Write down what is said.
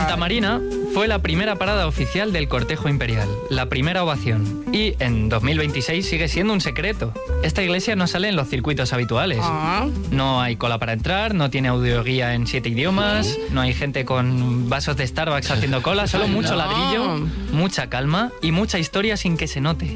Santa Marina fue la primera parada oficial del cortejo imperial, la primera ovación. Y en 2026 sigue siendo un secreto. Esta iglesia no sale en los circuitos habituales. No hay cola para entrar, no tiene audioguía en 7 idiomas, no hay gente con vasos de Starbucks haciendo cola, solo mucho ladrillo, mucha calma y mucha historia sin que se note.